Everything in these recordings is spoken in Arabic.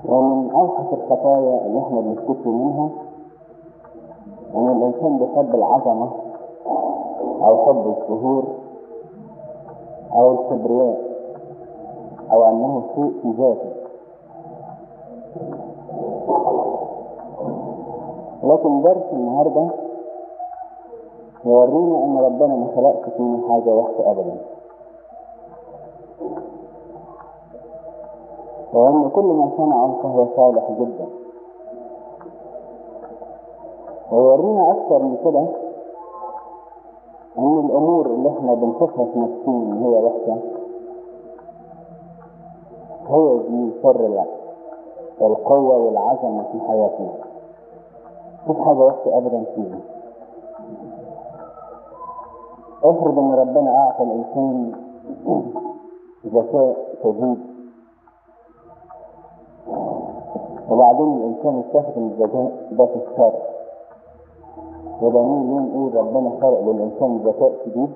ومن أوحش الخطايا اللي احنا بنشتكي منها ان الانسان بيحب العظمة او حب الظهور او الكبرياء او انه شيء في ذاته. لكن درس النهارده يورينا ان ربنا ما خلقش فينا حاجة وحشة ابدا، وان كل ما صنعه فهو صالح جدا. ويورينا اكثر من كده ان الامور اللي احنا بنشوفها في نفسنا ان هي وحشة هي دي سر القوة والعظمة في حياتنا، مفيش حاجة وحشة ابدا فيها. افرض ان ربنا اعطى الانسان ذكاء شديد وبعدين الانسان استخدم الذكاء ده في الشر، يبقى مين يقول ربنا خلق للانسان ذكاء شديد؟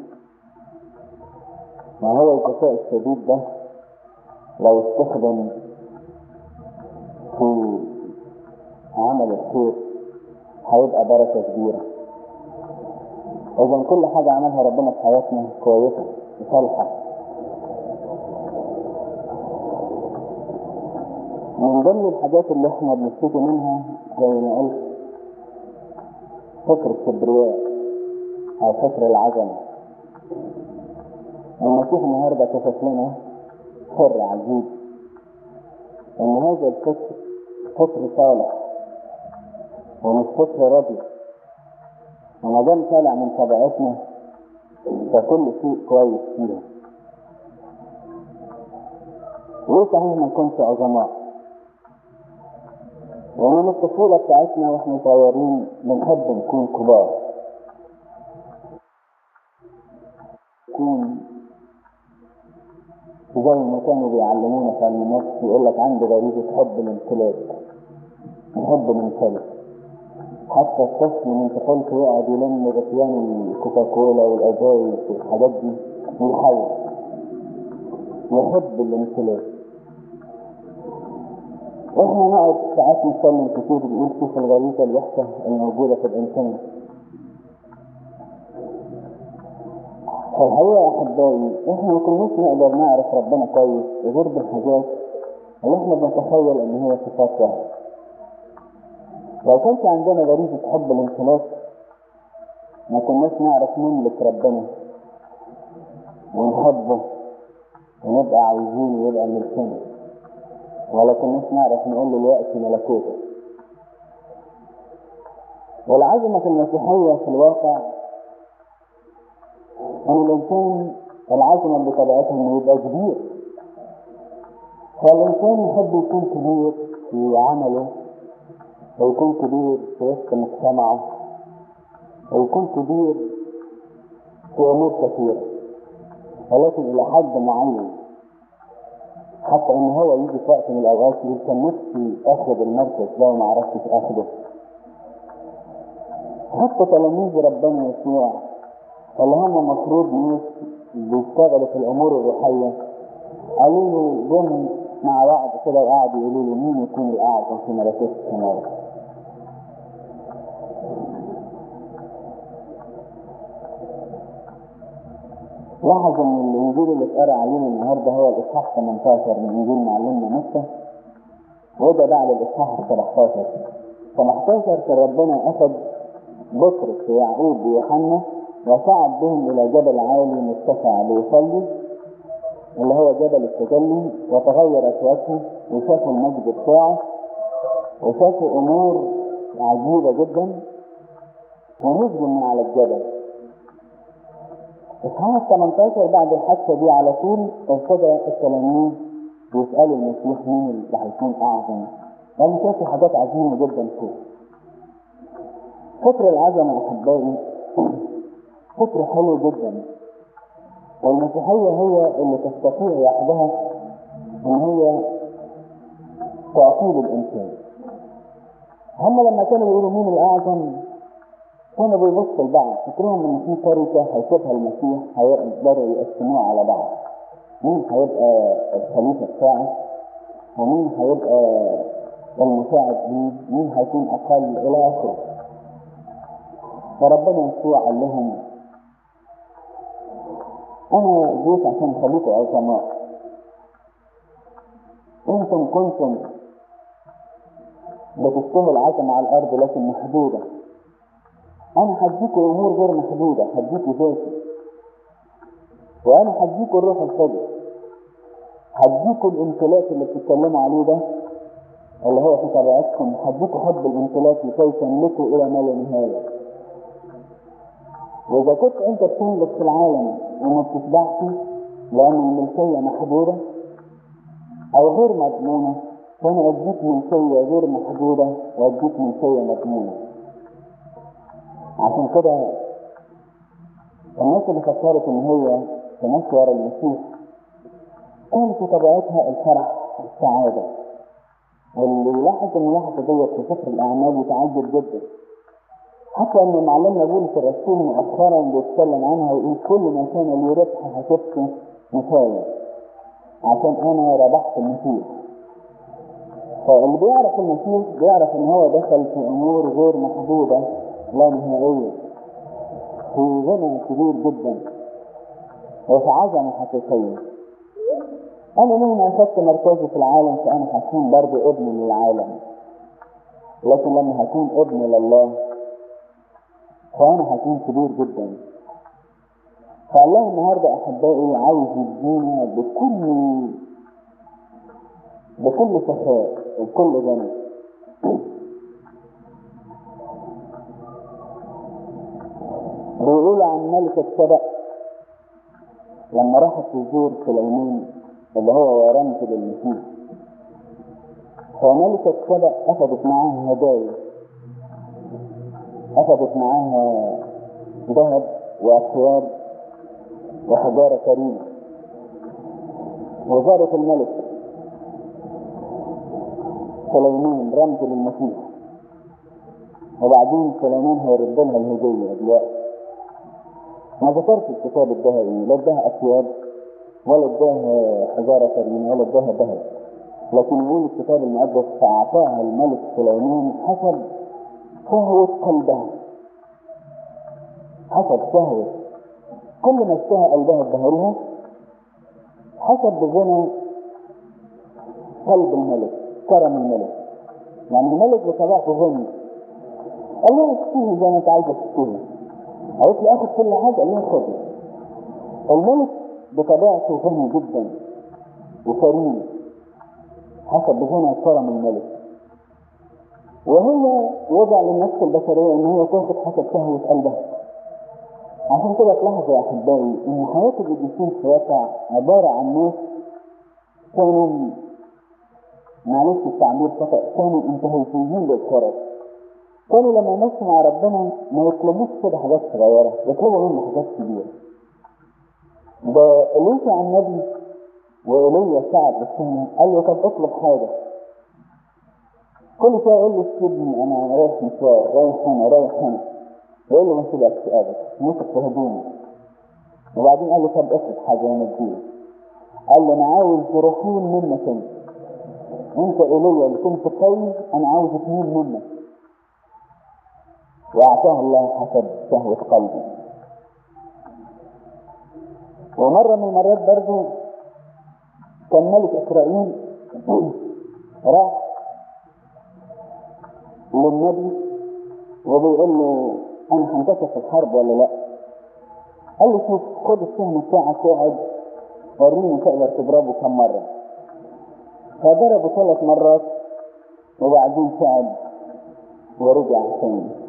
ما هو الذكاء الشديد ده لو استخدم في عمل الخير هيبقى بركة كبيرة. إذن كل حاجة عملها ربنا في حياتنا كويسة وصالحة. من ضمن الحاجات اللي احنا بنشتكي منها زي ما قلت فكر الكبرياء أو فكر العظمة. المسيح النهارده كشف لنا سر عجيب إن هذا الفكر فكر صالح ومش فكر ردي، وما دام طالع من طبيعتنا فكل شيء كويس فيه. ليه صحيح ما نكونش عظماء؟ ومن الطفولة بتاعتنا واحنا صغيرين بنحب نكون كبار، نكون زي ما كانوا بيعلمونا في علم النفس، يقول لك عندي غريزة حب الامتلاك، نحب نمتلك. حتى الطفل من طفولته يقعد يلم غطيان الكوكاكولا والازايز والحاجات دي ويحاول يحب الامتلاك. احنا نقعد ساعات نتكلم كتير بنقول شوف الغريزة الوحشة الموجودة في الانسان. فالحقيقة يا احبائي احنا ما كناش نقدر نعرف ربنا كويس غير بالحاجات اللي احنا بنتخيل ان هي صفات وحشة. لو كانت عندنا غريزة حب الامتلاك ما كناش نعرف نملك ربنا ونحبه ونبقى عاوزين يبقى ملكنا، ولا كناش نعرف نقول له الوقت ملكوته. والعظمة المسيحية في الواقع ان الانسان العظمة بطبيعتها انه يبقى كبير، فالانسان يحب يكون كبير في عمله ويكون كبير في وسط مجتمعه ويكون كبير في امور كثيرة، ولكن الى حد معين، حتى ان هو يجي في وقت من الاوقات يقول كان نفسي اخذ المركز ده وما عرفتش اخذه. حتى تلاميذ ربنا يسوع اللي هم مفروض ناس بيشتغلوا في الامور الروحيه قالوا له جم مع بعض كده وقعدوا يقولوا له مين يكون الاعظم في ملكوت السماوات. لاحظ ان الانجيل اللي اتقرا علينا النهارده هو الاصحاح 18 من انجيل معلمنا متى، وده بعد الاصحاح 17 كان ربنا اخذ بطرس ويعقوب ويوحنا وصعد بهم الى جبل عالي مرتفع ليصلي اللي هو جبل التجلي، وتغيرت وجهه وشافوا المجد بتاعه وشافوا امور عجيبه جدا ونزلوا من على الجبل. اصحاح 18 بعد الحادثه دي على طول ابتدى التلاميذ يسالوا المسيح مين اللي هيكون اعظم، لان شافوا حاجات عظيمه جدا فيه. فكر العظمه يا احبائي فكر حلو جدا، والمسيحيه هي اللي تستطيع وحدها ان هي تعطيل الانسان. هم لما كانوا يقولوا مين الاعظم كانوا بيبصوا لبعض، فكرهم ان في تركه هيسيبها المسيح هيقدروا يقسموها على بعض، مين هيبقى الخليفه بتاعه ومين هيبقى المساعد ليه، مين هيكون أقل، إلى آخره. فربنا يسوع قال لهم أنا جيت عشان أخليكم عظماء. أنتم كنتم بتشتهوا العظمة على الأرض لكن محدودة، أنا هديكم أمور غير محدودة، هديكم ذاتي، وأنا هديكم الروح القدس، هديكم الامتلاك اللي بتتكلموا عليه ده اللي هو في طبيعتكم، هديكم حب الامتلاك لكي تملكوا إلى ما لا نهاية. وإذا كنت أنت بتملك في العالم وما بتشبعش لأن الملكية محدودة أو غير مضمونة، فأنا أديك ملكية غير محدودة وأديك ملكية مضمونة. عشان كده الناس اللي فكرت إن هي تمشي ورا المسيح كان في طبيعتها الفرح والسعادة. واللي يلاحظ الملاحظة ديت في سفر الأعمال يتعجب جدا، حتى أن معلمنا بولس الرسول مؤخرا بيتكلم عنها ويقول كل ما كان لي ربح حسبته مثالا عشان أنا ربحت المسيح. فاللي بيعرف المسيح بيعرف إن هو دخل في أمور غير محدودة لا نهائية، في غنى كبير جدا وفي عظمة حقيقية. أنا مهما أخذت مركزي في العالم فأنا هكون برضه ابن للعالم، لكن لما هكون ابن لله فأنا هكون كبير جدا. فالله النهاردة أحبائي عايز يدينا بكل سخاء وبكل غنى. بيقولوا عن ملكة سبأ لما راحت تزور سليمان اللي هو رمز للمسيح، فملكة سبأ أخذت معاها هدايا، أخذت معاها ذهب وأكواب وحجارة كريمة، وزارة الملك سليمان رمز للمسيح. وبعدين سليمان هيرد لها الهدية دلوقتي. ما ذكرش الكتاب اداها ايه، لا اداها أكواب ولا اداها حجارة كريمة ولا اداها ذهب، لكن يقول الكتاب المقدس فأعطاها الملك سليمان حسب شهوة قلبها، حسب شهوة كل ما اشتهى قلبها ادهرها حسب غنى قلب الملك، كرم الملك. يعني الملك بطبيعته غني، قال له اشتهي زي ما انت عايزه تشتهي، قالت له اخد كل حاجه، قال له خدي. الملك بطبيعته غني جدا وكريم حسب غنى كرم الملك، وهي وضع للنفس البشريه ان هي تاخد حسب شهوه قلبها. عشان كده تلاحظوا يا احبائي ان حياه القديسين في واقع عباره عن ناس كانوا، معلش التعبير خطأ، كانوا انتهازيين للفرص. كانوا لما يمشوا مع ربنا ما يطلبوش كده حاجات صغيره، يطلبوا منه حاجات كبيره. ده إليشع النبي وإيليا ساعد السنة قال له طب اطلب حاجه. كل شويه يقول له سيبني انا رايح مشوار، رايح هنا رايح هنا، يقول له ما سيبكش ابدا، مسك في هدومه. وبعدين قال له طب اطلب حاجه ومديله. قال له انا عاوز روحين منك انت إيليا اللي كنت قوي، انا عاوز 2 منك. واعطاه الله حسب شهوة قلبي. ومرة من المرات برضو كان ملك اسرائيل راح للنبي وبيقول له انا هنتصر في الحرب ولا لا؟ قال له شوف خد السهم بتاعك واقعد وريني تقدر تضربه كم مرة. فضربه 3 مرات وبعدين صعد ورجع تاني.